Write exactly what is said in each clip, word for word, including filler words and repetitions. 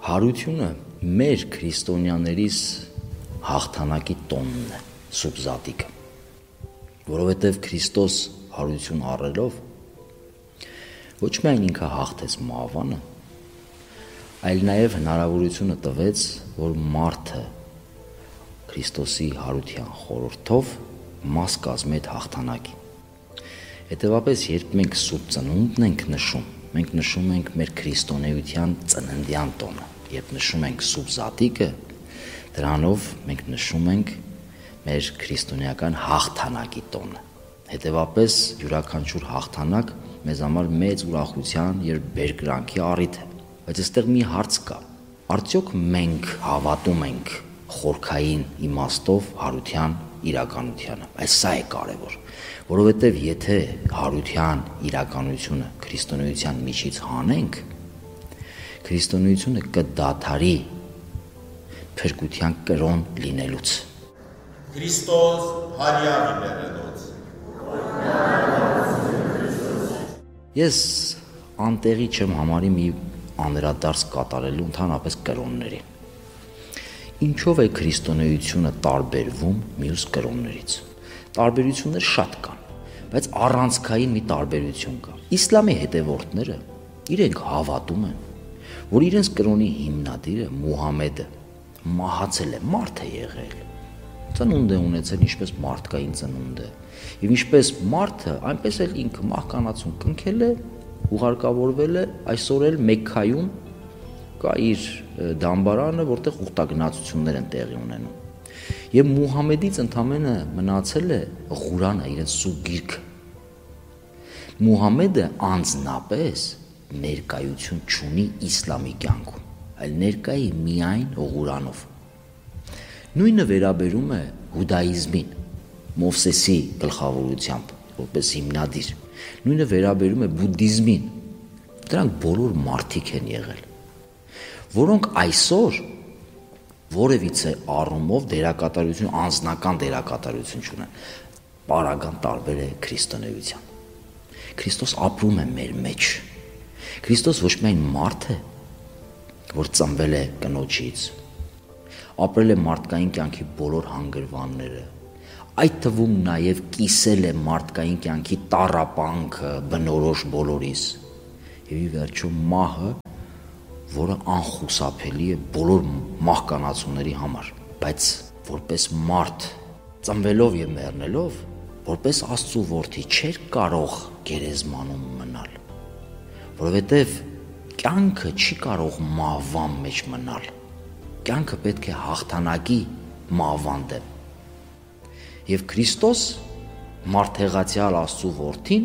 Հարությունը մեր քրիստոնյաներիս հաղթանակի տոնն է, սուբզատիկը, որովհետև Քրիստոս հարություն առելով ոչ միայն ինքը հաղթեց մահվանը, այլ նաև հնարավորությունը տվեց, որ մարդը Քրիստոսի հարության խորհրդով մաս կազմի այդ հաղթանակի։ Հետևաբար, երբ մենք Սուրբ Ծնունդն ենք նշում, մենք նշում ենք մեր քրիստոնեության ծննդյան տոնը, երբ նշում ենք սուբզատիկը, դրանով մենք նշում ենք մեր քրիստոնեական հաղթանակի տոնը։ Հետևաբար, յուրաքանչյուր հաղթանակ մեզ համար մեծ ուրախության եւ բերկրանքի առիթ է։ Բայց այստեղ մի հարց կա. արդյոք մենք հավատում ենք խորքային իմաստով հարության իրականությանը։ Այս սա է կարևոր, որովհետև եթե հարության իրականությունը քրիստոնեության միջից հանենք, քրիստոնեությունը կդադարի փրկության կրոն լինելուց։ Քրիստոս հարյա լինելուց։ Ես անտեղի չեմ համարի մի անդրադարձ կատարելու ընդհանրապես կրոնների։ Ինչով է քրիստոնեությունը տարբերվում մյուս կրոններից։ Տարբերություններ շատ կան, բայց առանցքային մի տարբերություն կա։ Իսլամի հետևորդները իրենք հավատում են, որ իրենց կրոնի հիմնադիրը Մուհամեդը մահացել է, մարդ է եղել, ծնունդ է ունեցել ինչպես մարդկային ծնունդ է, եւ ինչպես մարդը, այնպես էլ ինքը մահկանացուն կնքել է, ուղարկավորվել է, այսօր էլ Մեքքայում կա իր դամբարանը, որտեղ ուխտագնացություններ են տեղի ունենում։ Եվ Մուհամեդից ընդամենը մնացել է Ղուրանը, իրենց սուրբ գիրքը։ Մուհամեդը անձնապես ներկայություն չունի իսլամի կյանքում, այլ ներկայի միայն Ղուրանով։ Նույնը վերաբերում է հուդայիզմին, Մովսեսի գլխավորությամբ, որպես հիմնադիր։ Նույնը վերաբերում է բուդդիզմին։ Դրանք բոլոր մարդիկ են եղել, որոնք այսօր որևիցե առումով դերակատարություն, անձնական դերակատարություն չունեն, պարագան տարբեր է քրիստոնեության։ Քրիստոս ապրում է մեր մեջ։ Քրիստոս ոչ միայն մարդ է, որ ծնվել է կնոջից, ապրել է մարդկային կյանքի բոլոր հանգրվանները, այդ թվում նաև կիսել է մարդկային կյանքի տառապանքը բնորոշ բոլորիս, եւ ի վերջո մահը, որը անխուսափելի է բոլոր մահկանացուների համար, բայց որպես մարդ ծնվելով եւ մեռնելով, որպես Աստծո որդի չէր կարող գերեզմանում մնալ, որովհետեւ կյանքը չի կարող մահվան մեջ մնալ, կյանքը պետք է հաղթանակի մահվան դեմ։ Եվ Քրիստոս մարդեղացյալ Աստծո որդին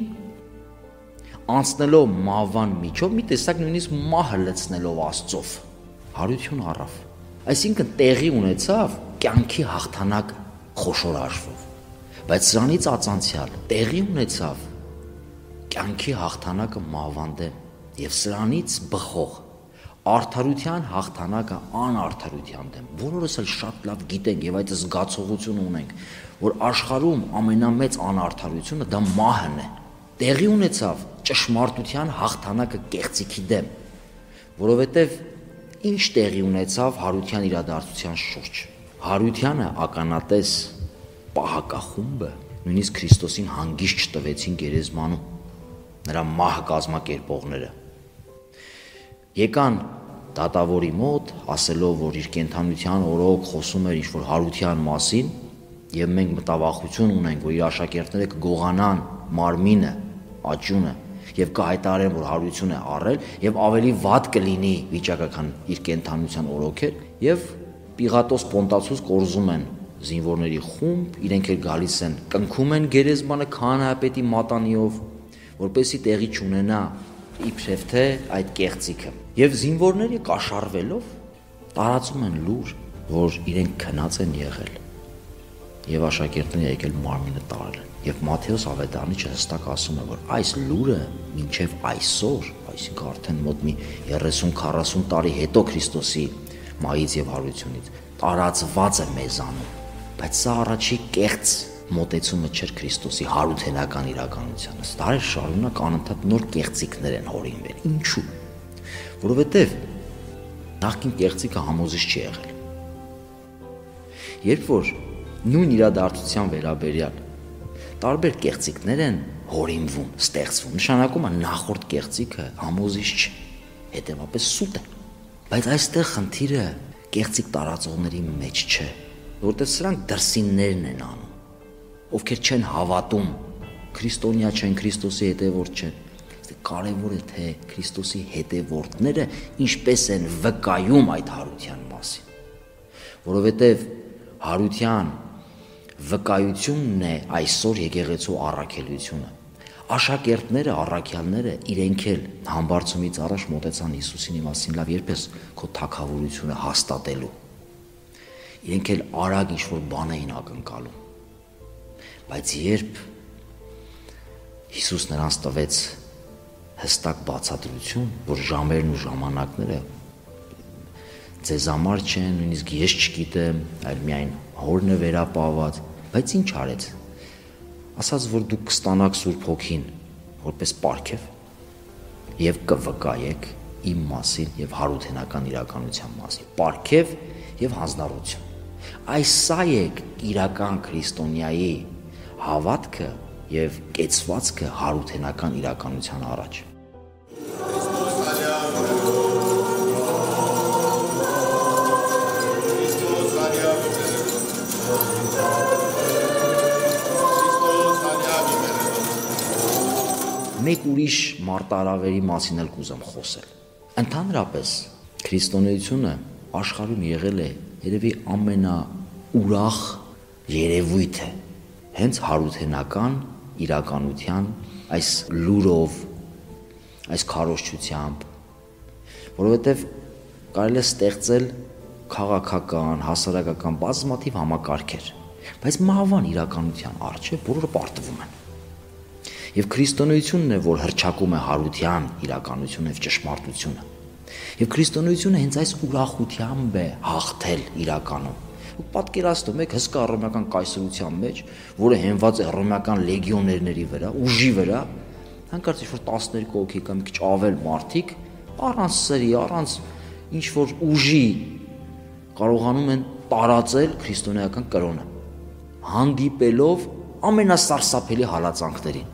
անցնելով մահվան միջով մի տեսակ նույնիսկ մահը լցնելով Աստծով հարություն առավ, այսինքն տեղի ունեցավ կյանքի հաղթանակ խոշոր հաշվով, բայց սրանից ածանցյալ տեղի ունեցավ կյանքի հաղթանակը մահվան դեմ եւ սրանից բխող արդարության հաղթանակը անարդարության դեմ։ Բոլորս էլ շատ լավ գիտենք եւ այդ զգացողությունը ունենք, որ աշխարհում ամենամեծ անարդարությունը դա մահն է։ Տեղի ունեցավ ճշմարտության հաղթանակը կեղծիքի դեմ, որովհետև ինչ տեղի ունեցավ հարության իրադարձության շուրջ։ Հարությանը ականատես պահակախումբը նույնիսկ Քրիստոսին հանգիստ չտվեցին գերեզմանում, նրա մահ կազմակերպողները։ Եկան դատավորի մոտ, ասելով, որ իր կենդանության օրոք խոսում էր ինչ-որ հարության մասին, եւ մենք մտավախություն ունենք, որ իր աշակերտները կգողանան մարմինը, աճյունը եւ կհայտարարեն, որ հարություն է առել եւ ավելի վատ կլինի վիճակը, քան իր կենդանության օրոք էր, եւ Պիղատոս Պոնտացուս կորզում են զինվորների խումբ, իրենք էլ գալիս են, կնքում են գերեզմանը քահանայապետի մատանիով, որպեսզի տեղի չունենա իբրև թե այդ կեղծիքը։ Եվ զինվորները կաշառվելով տարածում են լուր, որ իրենք քնած են եղել եւ աշակերտները եկել մարմինը տարել են։ Եվ Մատթեոս Ավետարանիչը հստակ ասում է, որ այս լուրը մինչև այսօր, այսինքն արդեն մոտ մի երեսուն քառասուն տարի հետո Քրիստոսի մահից եւ հարությունից տարածված է մեզանում, բայց սա առաջի կեղծ մոտեցումը չէր Քրիստոսի հարութենական իրականությանը։ Դարեր շարունակ անընդհատ նոր կեղծիքներ են հորինվել։ Ինչու՞։ Որովհետև Նախկին կեղծիկը համոզիչ չի եղել։ Երբ որ նույն իրադարձության վերաբերյալ տարբեր կեղծիկներ են հորինվում, ստեղծվում, նշանակում է նախորդ կեղծիկը համոզիչ չէ, հետևաբար սուտ է։ Բայց այստեղ խնդիրը կեղծիկ տարածողների մեջ չէ, որտեղ սրանք դրսիններն են անում, ովքեր չեն հավատում, քրիստոնյա չեն, Քրիստոսի հետևորդ չեն։ Կարևոր է, թե Քրիստոսի հետևորդները ինչպես են վկայում այդ հարության մասին, որովհետև հարության վկայությունն է այսօր եկեղեցու առաքելությունը։ Աշակերտները, առաքյալները իրենք էլ համբարձումից առաջ մոտեցան Հիսուսին մասին, լավ, երբ ես քո թագավորությունը հաստատելու։ Իրենք էլ արագ ինչ-որ բան էին ակնկալում։ Բայց երբ Հիսուս նրանց տվեց հստակ բացատրություն, որ ժամերն ու ժամանակները ձեզ համար չեն, նույնիսկ ես չգիտեմ, այլ միայն Հորն է վերապահված, բայց ինչ արեց։ Ասաց, որ դուք կստանաք Սուրբ Հոգին որպես պարգև եւ կվկայեք իմ մասին եւ հարութենական իրականության մասին։ Պարգև եւ հանձնառություն։ Այս սա է իրական քրիստոնյայի հավատքը եւ կեցվածքը հարութենական իրականության առաջ։ Մեկ ուրիշ մարտահրավերի մասին էլ կուզեմ խոսել։ Ընդհանրապես քրիստոնեությունը աշխարհում եղել է երևի ամենաուրախ երևույթը հենց հարութենական իրականության այս լուրով, այս քարոզչությամբ, որովհետև կարելի է ստեղծել քաղաքական, հասարակական բազմաթիվ համակարգեր, բայց մահվան իրականության առջև բոլորը պարտվում են։ Եվ քրիստոնեությունն է, որ հռչակում է հարության իրականությունը եւ ճշմարտությունը։ Եվ քրիստոնեությունը հենց այս ուրախությամբ է հաղթել իրականում։ Ու պատկերացնում եք հսկա հռոմեական կայսրության մեջ, որը հենված է հռոմեական լեգիոներների վրա, ուժի վրա, հանկարծ ինչ-որ տասներկու հոգի կամ մի քիչ ավել մարդիկ առանց սրի, առանց ինչ-որ ուժի կարողանում են տարածել քրիստոնեական կրոնը, հանդիպելով ամենասարսափելի հալածանքներին։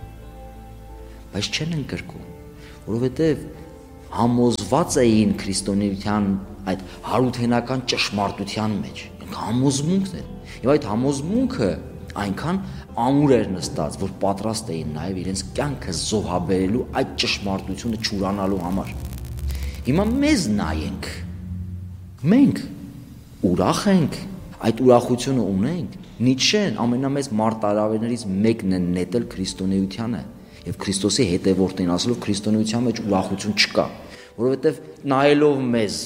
Բայց չեն ընկրկում, որովհետև համոզված էին քրիստոնեության այդ հարութենական ճշմարտության մեջ, համոզմունքն էր, եւ այդ համոզմունքը այնքան ամուր էր նստած, որ պատրաստ էին նաեւ իրենց կյանքը զոհաբերելու այդ ճշմարտությունը չուրանալու համար։ Հիմա մեզ նայենք, մենք ուրախ ենք, այդ ուրախությունը ունենք։ Նիցշեն ամենամեծ մարտահրավերներից մեկն է նետել քրիստոնեությանը եւ Քրիստոսի հետևորդին ասելով քրիստոնեության մեջ ուրախություն չկա, որովհետեւ նայելով մեզ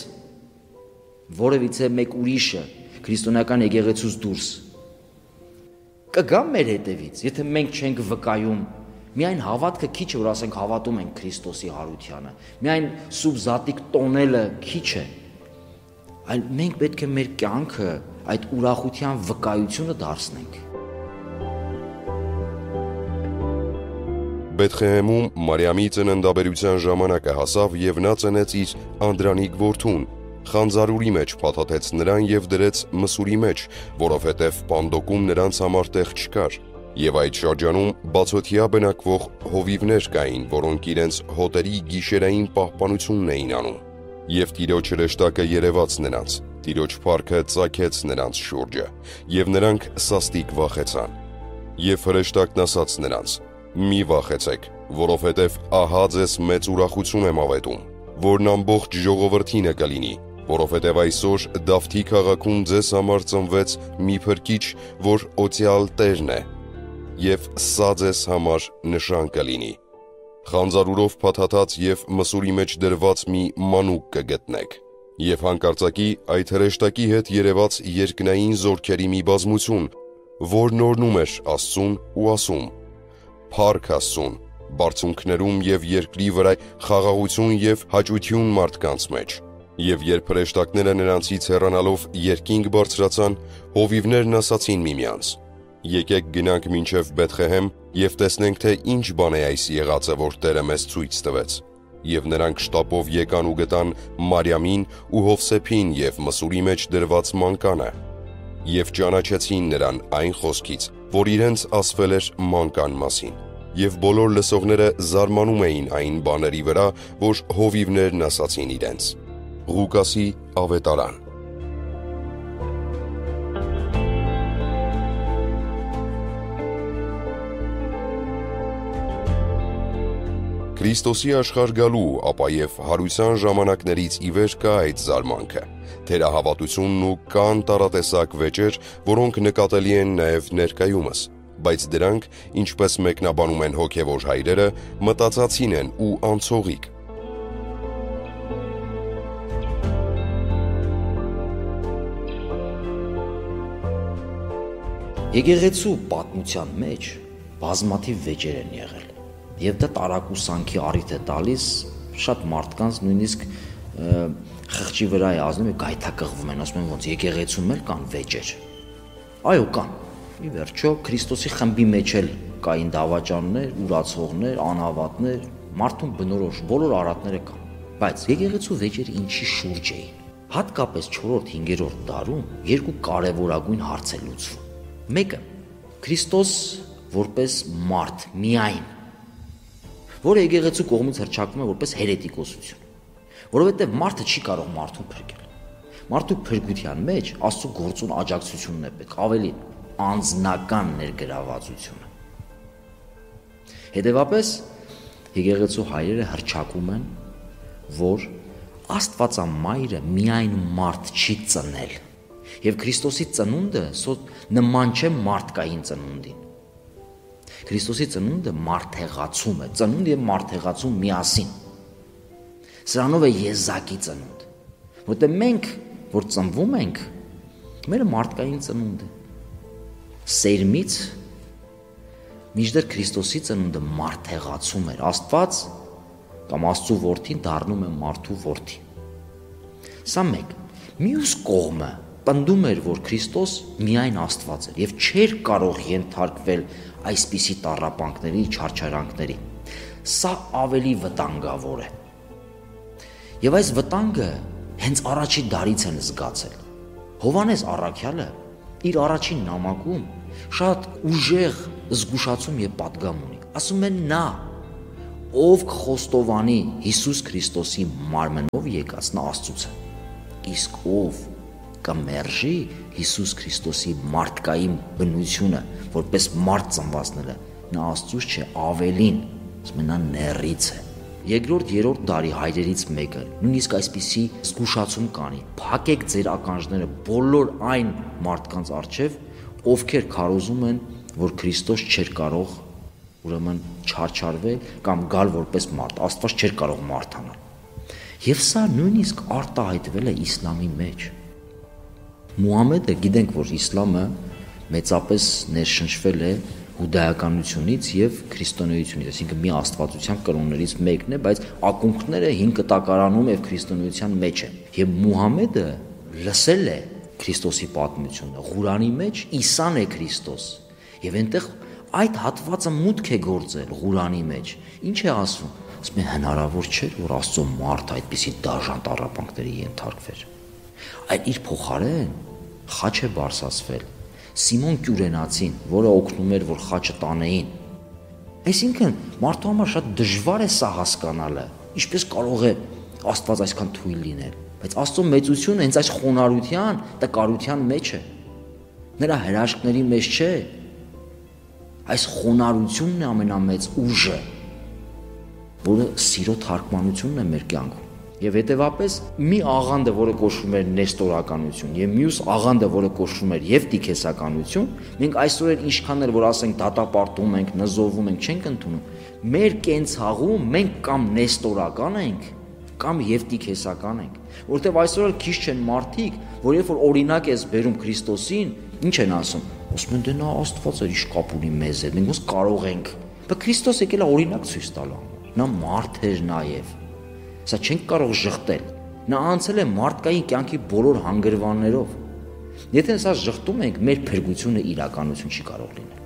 որևիցե մեկ ուրիշը քրիստոնեական եկեղեցուց դուրս կգա մեր հետևից, եթե մենք չենք վկայում, միայն հավատքը քիչ է, որ ասենք հավատում ենք Քրիստոսի հարությանը, միայն սուրբ զատիկ տոնելը քիչ է, այլ մենք պետք է մեր կյանքը այդ ուրախության վկայությունը դարձնենք։ Բեթխեհեմում Մարիամի ծննդաբերության ժամանակը հասավ եւ նա ծնեց իր անդրանիկ որդուն, խանձարուրի մեջ փաթաթեց նրան եւ դրեց մսուրի մեջ, որովհետեւ պանդոկում նրանց համար տեղ չկար։ Եվ այդ շրջանում բացօթյա բնակվող հովիվներ կային, որոնք իրենց հոտերի գիշերային պահպանությունն էին անում։ Եվ Տիրոջ հրեշտակը երևաց նրանց, Տիրոջ փառքը ծագեց նրանց շուրջը, եւ նրանք սաստիկ վախեցան։ Եվ հրեշտակն ասաց նրանց. «Մի վախեցեք, որովհետև ահա ձեզ մեծ ուրախություն եմ ավետում, որն ամբողջ ժողովրդինը կլինի, որովհետև այսօր Դավթի քաղաքում ձեզ համար ծնվեց մի փրկիչ, որ օծյալ Տերն է, եւ սա ձեզ համար նշան կլինի. խանձարուրով փաթաթած եւ մսուրի մեջ դրված մի մանուկ կգտնեք»։ Եվ հանկարծակի այդ հրեշտակի հետ երևաց երկնային զորքերի մի բազմություն, որ նորնում էր Աստծուն ու ասում. «Փառք Աստծուն, բարձունքներում եւ երկրի վրա խաղաղություն եւ հաճույքություն մարդկանց մեջ»։ Եվ երբ հրեշտակները նրանցից հեռանալով երկինք բարձրացան, հովիվներն ասացին միմյանց. «Եկեք գնանք մինչև Բեթխեհեմ եւ տեսնենք, թե ինչ բան է այս եղածը, որ Տերը մեզ ցույց տվեց»։ Եվ նրանք շտապով եկան ու գտան Մարիամին ու Հովսեփին և մսուրի մեջ դրված մանկանը, և ճանաչեցին նրան այն խոսքից, որ իրենց ասվել էր մանկան մասին, և բոլոր լսողները զարմանում էին այն բաների վրա, որ հովիվներն ասացին իրենց։ Ղուկասի ավետարան։ Քրիստոսի աշխարհ գալու, ապա և հարության ժամանակներից ի վեր կա այդ զարմանքը, թերահավատությունն ու կան տարատեսակ վեճեր, որոնք նկատելի են նաև ներկայումս, բայց դրանք, ինչպես մեկնաբանում են հոգևոր հայրերը, մտածածին են ու անցողիկ։ Եկեղեցու պատմության մեջ բազմաթիվ վեճեր են եղել, և դա տարակուսանքի առիթ է տալիս շատ մարդկանց, նույնիսկ խղճի վրա է ազնում և գայթակղվում են, ասում են ոնց եկեղեցում էլ կան վեճեր։ Այո, կան։ Ի վերջո Քրիստոսի խմբի մեջ էլ կային դավաճաններ, ուրացողներ, անհավատներ, մարդուն բնորոշ բոլոր արատները կան։ Բայց եկեղեցու վեճերը ինչի շուրջ էին։ Հատկապես չորրորդ-հինգերորդ դարում երկու կարևորագույն հարց է լուծվում։ Մեկը Քրիստոս որպես մարդ միայն, որը եկեղեցու կողմից հռչակվում է որպես հերետիկոսություն, որովհետև մարդը չի կարող մարդուն փրկել։ Մարդու փրկության մեջ Աստծո գործուն աջակցությունն է պետք, ավելի անձնական ներգրավվածությունը։ Հետևաբար եկեղեցու հայրերը հռչակում են, որ Աստվածամայրը միայն մարդ չի ծնել, և Քրիստոսի ծնունդը նման չէ մարդկային ծնունդին։ Քրիստոսի ծնունդը մարդեղացում է, ծնունդ և մարդեղացում միասին։ Սրանով է եզակի ծնունդ, որտեղ մենք, որ ծնվում ենք, մերը մարդկային ծնունդ է։ Սերմից մինչդեռ Քրիստոսի ծնունդը մարդեղացում էր, Աստված կամ Աստծո որդին դառնում է մարդու որդի։ Սա մեկ։ Մյուս կողմը պնդում էր, որ Քրիստոս միայն Աստված էր և չէր կարող ենթարկվել այսպիսի տառապանքների, չարչարանքների։ Սա ավելի վտանգավոր է։ Եվ այս վտանգը հենց առաջի դարից են զգացել։ Հովհաննես առաքյալը իր առաջին նամակում շատ ուժեղ զգուշացում և պատգամ ունի։ Ասում են նա, ով կխոստովանի Հիսուս Քրիստոսի մարմնով եկած, նա Աստծուց է։ Իսկ ով կմերժի Հիսուս Քրիստոսի մարդկային բնությունը, որպես մարդ ծնվածները, նա Աստծուց չէ, ավելին, ասում են նա նեռից է։ Երկրորդ, երրորդ դարի հայրերից մեկը նույնիսկ այսպիսի զգուշացում կանի. փակեք ձեր ականջները բոլոր այն մարդկանց առջև, ովքեր քարոզում են, որ Քրիստոս չէր կարող ուրեմն չարչարվել կամ գալ որպես մարդ, Աստված չէր կարող մարդանալ։ Եվ սա նույնիսկ արտահայտվել է իսլամի մեջ։ Մուհամեդը, գիտենք, որ իսլամը մեծապես ներշնչվել է հուդայականությունից և քրիստոնեությունից, այսինքն մի աստվածության կրոններից մեկն է, բայց ակունքները հին կտակարանում և քրիստոնեության մեջ են։ Եվ Մուհամեդը լսել է Քրիստոսի պատմությունը, Ղուրանի մեջ Իսան է Քրիստոս, և այնտեղ այդ հատվածը մուտք է գործել Ղուրանի մեջ։ Ինչ է ասում։ Ասում է հնարավոր չէր, որ Աստծո մարդ այդպիսի դաժան տառապանքների ենթարկվեր։ Այդ իր փոխարեն խաչ է բարձրացվել Սիմոն Կյուրենացին, որը օգնում էր, որ խաչը տանեին։ Այսինքն մարդու համար շատ դժվար է սա հասկանալը, ինչպես կարող է Աստված այսքան թույլ լինել, բայց Աստծո մեծությունը հենց այս խոնարհության, տկարության մեջ է։ Նրա հրաշքների մեջ չէ։ Այս խոնարհությունն է ամենամեծ ուժը, որը սիրո թարգմանությունն է մեր կյանքում։ Եվ հետևապես մի աղանդը, որը կոչվում էր նեստորականություն, եւ մյուս աղանդը, որը կոչվում էր եւ տիքեսականություն, մենք այսօր էլ ինչքան էլ որ ասենք դատապարտում ենք, նզովում ենք, չենք ընդունում։ Մեր կենցաղում մենք կամ նեստորական ենք, կամ եւ տիքեսական ենք, որովհետեւ այսօր էլ քիչ չեն մարդիկ, որ երբ որ օրինակ ես բերում Քրիստոսին, ինչ են ասում։ Ասում են դե նա Աստված է, ինչ կապ ունի մեզ հետ, մենք ոնց կարող ենք։ Բայց Քրիստոս եկել է օրինակ ցույց տալու։ Նա մարդ էր նաեւ։ Սա չենք կարող ժխտել։ Նա անցել է մարդկային կյանքի բոլոր հանգրվաններով։ Եթե սա ժխտում ենք, մեր փրկությունը իրականություն չի կարող լինել։